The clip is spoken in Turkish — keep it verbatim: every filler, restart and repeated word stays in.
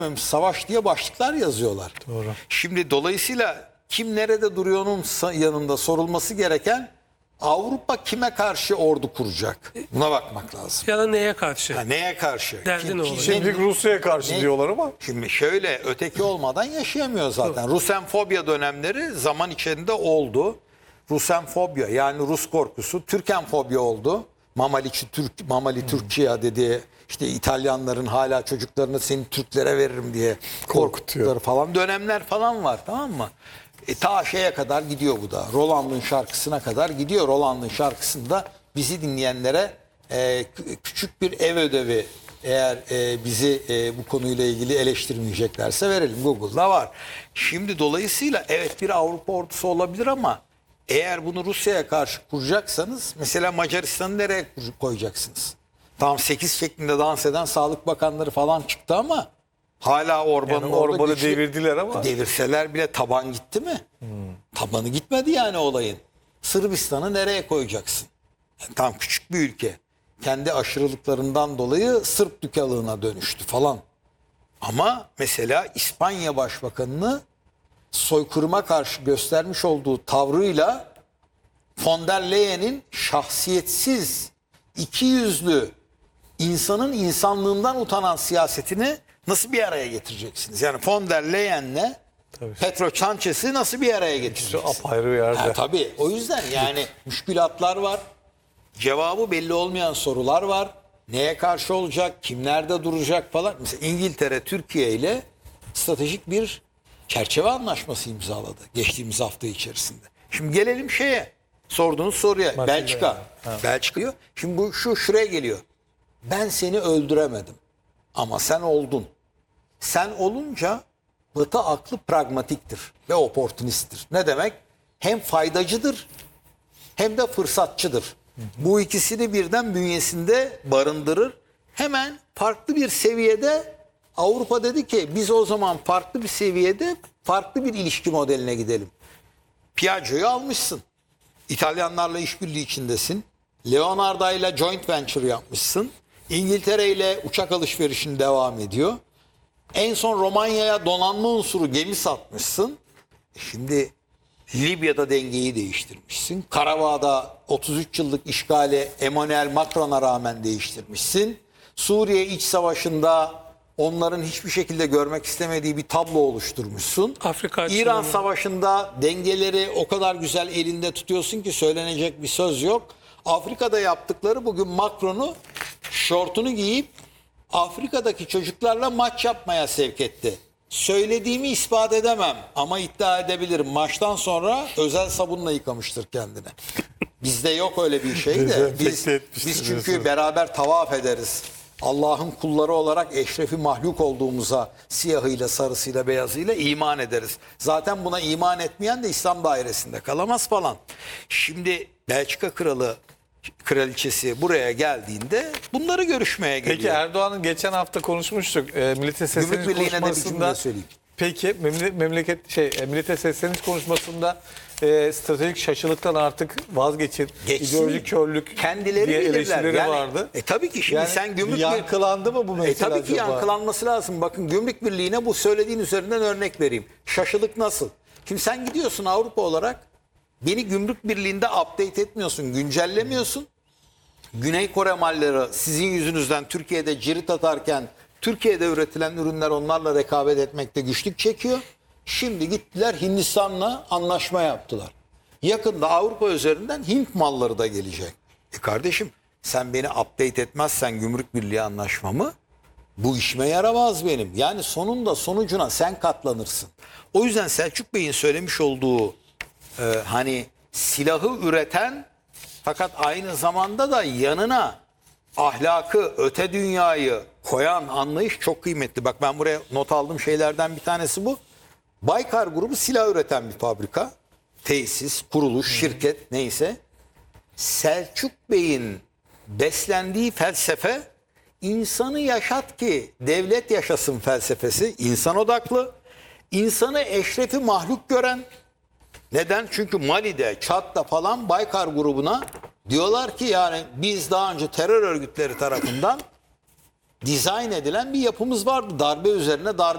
savaş diye başlıklar yazıyorlar. Doğru. Şimdi dolayısıyla kim nerede duruyor'nun yanında sorulması gereken Avrupa kime karşı ordu kuracak? Buna bakmak lazım. Ya da neye karşı? Ha, neye karşı? Derdi Kim- ne kim- olacak? Şimdilik Rusya'ya karşı Ne? diyorlar ama. Şimdi şöyle öteki olmadan yaşayamıyor zaten. Rusenfobya dönemleri zaman içerisinde oldu. Rusenfobya yani Rus korkusu, Türkenfobya oldu. Mamaliçi Türk, Mamali Türkçe dediği işte İtalyanların hala çocuklarını seni Türklere veririm diye korkuttukları falan dönemler falan var, tamam mı? E, ta şeye kadar gidiyor bu da. Roland'ın şarkısına kadar gidiyor. Roland'ın şarkısında bizi dinleyenlere e, küçük bir ev ödevi, eğer e, bizi e, bu konuyla ilgili eleştirmeyeceklerse verelim. Google'da var. Şimdi dolayısıyla evet bir Avrupa ordusu olabilir ama eğer bunu Rusya'ya karşı kuracaksanız mesela Macaristan'ı nereye koyacaksınız? Tamam sekiz şeklinde dans eden sağlık bakanları falan çıktı ama hala Orban'ın Yani orada Orban'ı güçlü- devirdiler ama. Devirseler bile taban gitti mi? Hmm. Tabanı gitmedi yani olayın. Sırbistan'ı nereye koyacaksın? Yani tam küçük bir ülke. Kendi aşırılıklarından dolayı Sırp dükalığına dönüştü falan. Ama mesela İspanya Başbakanı'nı soykırıma karşı göstermiş olduğu tavrıyla von der Leyen'in şahsiyetsiz, ikiyüzlü, insanın insanlığından utanan siyasetini nasıl bir araya getireceksiniz? Yani von der Leyen'le Tabii. Petro Sanchez'i nasıl bir araya getireceksiniz? Apayrı bir yerde. Ha, tabii o yüzden yani müşkülatlar var. Cevabı belli olmayan sorular var. Neye karşı olacak, kimlerde duracak falan. Mesela İngiltere Türkiye ile stratejik bir çerçeve anlaşması imzaladı geçtiğimiz hafta içerisinde. Şimdi gelelim şeye, sorduğunuz soruya. Matilda Belçika. yani. Ha. Belçika diyor. Şimdi bu şu şuraya geliyor. Ben seni öldüremedim ama sen oldun. Sen olunca Batı aklı pragmatiktir ve oportunisttir. Ne demek? Hem faydacıdır hem de fırsatçıdır. Bu ikisini birden bünyesinde barındırır. Hemen farklı bir seviyede Avrupa dedi ki biz o zaman farklı bir seviyede farklı bir ilişki modeline gidelim. Piaggio'yu almışsın. İtalyanlarla işbirliği içindesin. Leonardo ile joint venture yapmışsın. İngiltere ile uçak alışverişin devam ediyor. En son Romanya'ya donanma unsuru gemi satmışsın. Şimdi Libya'da dengeyi değiştirmişsin. Karabağ'da otuz üç yıllık işgali Emmanuel Macron'a rağmen değiştirmişsin. Suriye iç savaşında onların hiçbir şekilde görmek istemediği bir tablo oluşturmuşsun. Afrika İran açısından- Savaşı'nda dengeleri o kadar güzel elinde tutuyorsun ki söylenecek bir söz yok. Afrika'da yaptıkları bugün Macron'u şortunu giyip Afrika'daki çocuklarla maç yapmaya sevk etti. Söylediğimi ispat edemem ama iddia edebilirim. Maçtan sonra özel sabunla yıkamıştır kendini. Bizde yok öyle bir şey de. Dezenfekte Biz, etmiştir biz çünkü diyorsun. beraber tavaf ederiz. Allah'ın kulları olarak eşrefi mahluk olduğumuza siyahıyla, sarısıyla, beyazıyla iman ederiz. Zaten buna iman etmeyen de İslam dairesinde kalamaz falan. Şimdi Belçika kralı, kraliçesi buraya geldiğinde bunları görüşmeye geliyor. Peki Erdoğan'ın geçen hafta konuşmuştuk. E, millete Gümrük sesleniş Birliği'ne de bir konuşmasında. cümle söyleyeyim. Peki memle- memleket şey e, millete sesleniş konuşmasında e, stratejik şaşılıktan artık vazgeçin. Geçsin. İdeolojik körlük Kendileri diye bilirler. eleştirileri Yani, vardı. E tabii ki şimdi Yani sen gümrük bir... yankılandı mı bu E mesele tabii ki acaba? yankılanması lazım. Bakın Gümrük Birliği'ne bu söylediğin üzerinden örnek vereyim. Şaşılık nasıl? Şimdi sen gidiyorsun Avrupa olarak beni Gümrük Birliği'nde update etmiyorsun, güncellemiyorsun. Güney Kore malları sizin yüzünüzden Türkiye'de cirit atarken Türkiye'de üretilen ürünler onlarla rekabet etmekte güçlük çekiyor. Şimdi gittiler Hindistan'la anlaşma yaptılar. Yakında Avrupa üzerinden Hint malları da gelecek. E kardeşim sen beni update etmezsen Gümrük Birliği anlaşmamı bu işime yaramaz benim. Yani sonunda sonucuna sen katlanırsın. O yüzden Selçuk Bey'in söylemiş olduğu e, hani silahı üreten fakat aynı zamanda da yanına ahlakı, öte dünyayı koyan anlayış çok kıymetli. Bak ben buraya not aldığım şeylerden bir tanesi bu. Baykar grubu silah üreten bir fabrika, tesis, kuruluş, şirket neyse. Selçuk Bey'in beslendiği felsefe insanı yaşat ki devlet yaşasın felsefesi. İnsan odaklı, insanı eşrefi mahluk gören. Neden? Çünkü Mali'de, Çad'da falan Baykar grubuna diyorlar ki yani biz daha önce terör örgütleri tarafından dizayn edilen bir yapımız vardı. Darbe üzerine darbe